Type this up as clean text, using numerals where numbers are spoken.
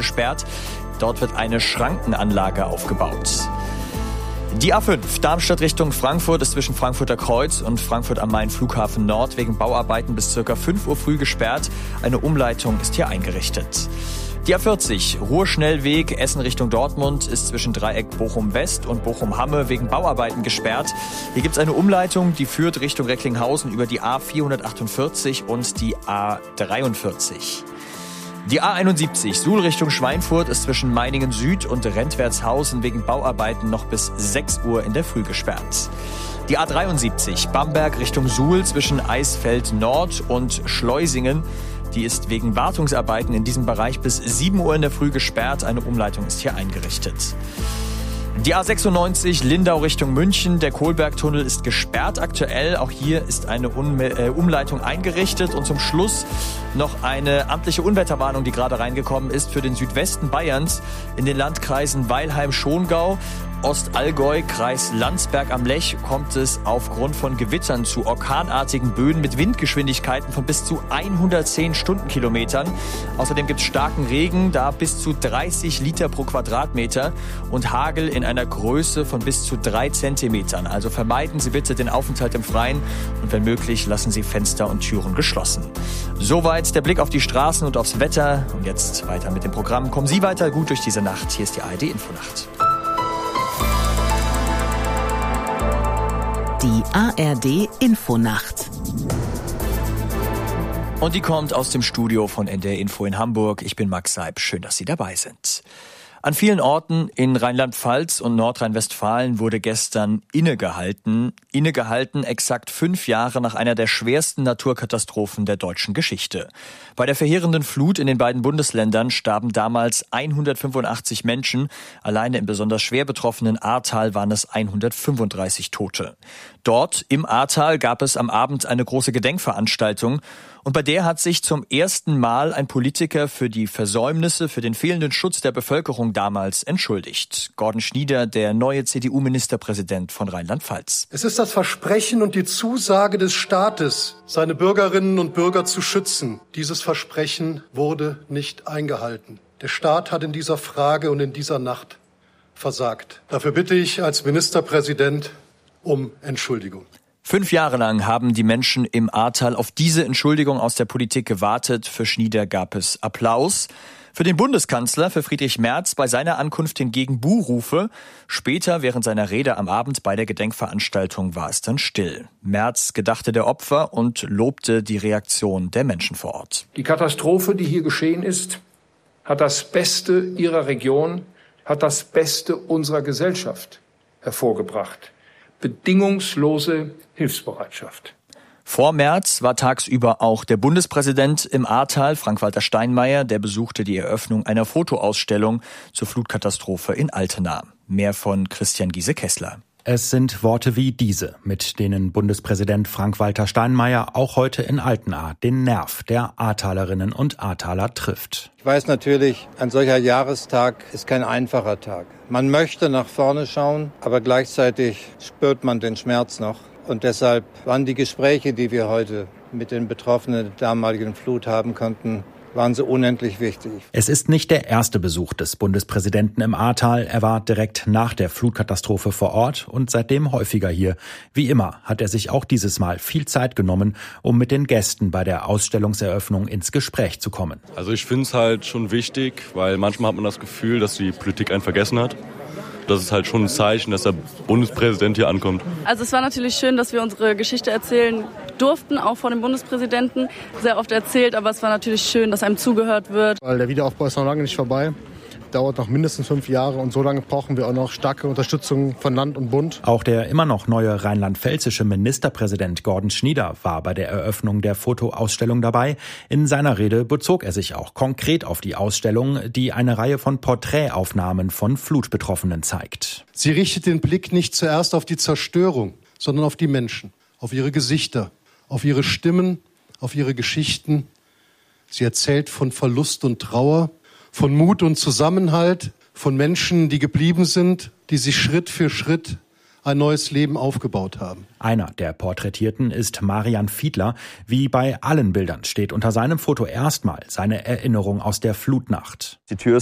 gesperrt. Dort wird eine Schrankenanlage aufgebaut. Die A5 Darmstadt Richtung Frankfurt ist zwischen Frankfurter Kreuz und Frankfurt am Main Flughafen Nord wegen Bauarbeiten bis ca. 5 Uhr früh gesperrt. Eine Umleitung ist hier eingerichtet. Die A40 Ruhrschnellweg Essen Richtung Dortmund ist zwischen Dreieck Bochum-West und Bochum-Hamme wegen Bauarbeiten gesperrt. Hier gibt es eine Umleitung, die führt Richtung Recklinghausen über die A448 und die A43. Die A71 Suhl Richtung Schweinfurt ist zwischen Meiningen Süd und Rentwertshausen wegen Bauarbeiten noch bis 6 Uhr in der Früh gesperrt. Die A73 Bamberg Richtung Suhl zwischen Eisfeld Nord und Schleusingen, die ist wegen Wartungsarbeiten in diesem Bereich bis 7 Uhr in der Früh gesperrt. Eine Umleitung ist hier eingerichtet. Die A96 Lindau Richtung München, der Kohlbergtunnel ist gesperrt aktuell. Auch hier ist eine Umleitung eingerichtet. Und zum Schluss noch eine amtliche Unwetterwarnung, die gerade reingekommen ist für den Südwesten Bayerns in den Landkreisen Weilheim-Schongau, Ostallgäu, Kreis Landsberg am Lech kommt es aufgrund von Gewittern zu orkanartigen Böen mit Windgeschwindigkeiten von bis zu 110 Stundenkilometern. Außerdem gibt es starken Regen, da bis zu 30 Liter pro Quadratmeter und Hagel in einer Größe von bis zu 3 Zentimetern. Also vermeiden Sie bitte den Aufenthalt im Freien und wenn möglich lassen Sie Fenster und Türen geschlossen. Soweit der Blick auf die Straßen und aufs Wetter. Und jetzt weiter mit dem Programm. Kommen Sie weiter gut durch diese Nacht. Hier ist die ARD Infonacht. Die ARD Infonacht. Und die kommt aus dem Studio von NDR Info in Hamburg. Ich bin Max Seib. Schön, dass Sie dabei sind. An vielen Orten in Rheinland-Pfalz und Nordrhein-Westfalen wurde gestern innegehalten. Innegehalten exakt 5 Jahre nach einer der schwersten Naturkatastrophen der deutschen Geschichte. Bei der verheerenden Flut in den beiden Bundesländern starben damals 185 Menschen. Alleine im besonders schwer betroffenen Ahrtal waren es 135 Tote. Dort im Ahrtal gab es am Abend eine große Gedenkveranstaltung. Und bei der hat sich zum ersten Mal ein Politiker für die Versäumnisse, für den fehlenden Schutz der Bevölkerung damals entschuldigt. Gordon Schnieder, der neue CDU-Ministerpräsident von Rheinland-Pfalz. Es ist das Versprechen und die Zusage des Staates, seine Bürgerinnen und Bürger zu schützen. Dieses Versprechen wurde nicht eingehalten. Der Staat hat in dieser Frage und in dieser Nacht versagt. Dafür bitte ich als Ministerpräsident um Entschuldigung. 5 Jahre lang haben die Menschen im Ahrtal auf diese Entschuldigung aus der Politik gewartet. Für Schnieder gab es Applaus. Für den Bundeskanzler, für Friedrich Merz, bei seiner Ankunft hingegen Buhrufe. Später, während seiner Rede am Abend bei der Gedenkveranstaltung, war es dann still. Merz gedachte der Opfer und lobte die Reaktion der Menschen vor Ort. Die Katastrophe, die hier geschehen ist, hat das Beste ihrer Region, hat das Beste unserer Gesellschaft hervorgebracht. Bedingungslose Hilfsbereitschaft. Vor Merz war tagsüber auch der Bundespräsident im Ahrtal, Frank-Walter Steinmeier, der besuchte die Eröffnung einer Fotoausstellung zur Flutkatastrophe in Altena. Mehr von Christian Giese-Kessler. Es sind Worte wie diese, mit denen Bundespräsident Frank-Walter Steinmeier auch heute in Altena den Nerv der Ahrtalerinnen und Ahrtaler trifft. Ich weiß natürlich, ein solcher Jahrestag ist kein einfacher Tag. Man möchte nach vorne schauen, aber gleichzeitig spürt man den Schmerz noch. Und deshalb waren die Gespräche, die wir heute mit den Betroffenen der damaligen Flut haben konnten, waren so unendlich wichtig. Es ist nicht der erste Besuch des Bundespräsidenten im Ahrtal. Er war direkt nach der Flutkatastrophe vor Ort und seitdem häufiger hier. Wie immer hat er sich auch dieses Mal viel Zeit genommen, um mit den Gästen bei der Ausstellungseröffnung ins Gespräch zu kommen. Also ich finde es halt schon wichtig, weil manchmal hat man das Gefühl, dass die Politik einen vergessen hat. Das ist halt schon ein Zeichen, dass der Bundespräsident hier ankommt. Also es war natürlich schön, dass wir unsere Geschichte erzählen durften, auch vor dem Bundespräsidenten. Sehr oft erzählt, aber es war natürlich schön, dass einem zugehört wird. Weil der Wiederaufbau ist noch lange nicht vorbei. Dauert noch mindestens 5 Jahre und so lange brauchen wir auch noch starke Unterstützung von Land und Bund. Auch der immer noch neue rheinland-pfälzische Ministerpräsident Gordon Schnieder war bei der Eröffnung der Fotoausstellung dabei. In seiner Rede bezog er sich auch konkret auf die Ausstellung, die eine Reihe von Porträtaufnahmen von Flutbetroffenen zeigt. Sie richtet den Blick nicht zuerst auf die Zerstörung, sondern auf die Menschen, auf ihre Gesichter, auf ihre Stimmen, auf ihre Geschichten. Sie erzählt von Verlust und Trauer, von Mut und Zusammenhalt, von Menschen, die geblieben sind, die sich Schritt für Schritt ein neues Leben aufgebaut haben. Einer der Porträtierten ist Marian Fiedler. Wie bei allen Bildern steht unter seinem Foto erstmal seine Erinnerung aus der Flutnacht. Die Tür